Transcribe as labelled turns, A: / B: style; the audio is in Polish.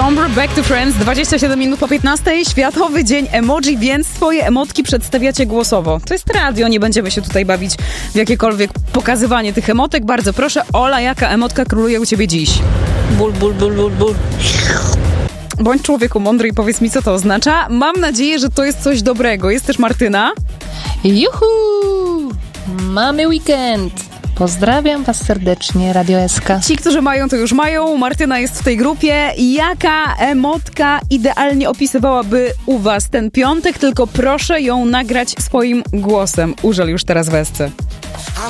A: Sombre, Back to Friends, 27 minut po 15, Światowy Dzień Emoji, więc swoje emotki przedstawiacie głosowo. To jest radio, nie będziemy się tutaj bawić w jakiekolwiek pokazywanie tych emotek. Bardzo proszę, Ola, jaka emotka króluje u ciebie dziś?
B: Ból, ból, ból, ból, ból.
A: Bądź człowieku mądry i powiedz mi, co to oznacza. Mam nadzieję, że to jest coś dobrego. Jest też Martyna.
B: Juhu! Mamy weekend! Pozdrawiam was serdecznie, Radio SK.
A: Ci, którzy mają, to już mają. Martyna jest w tej grupie. Jaka emotka idealnie opisywałaby u was ten piątek? Tylko proszę ją nagrać swoim głosem. Użel już teraz w esce.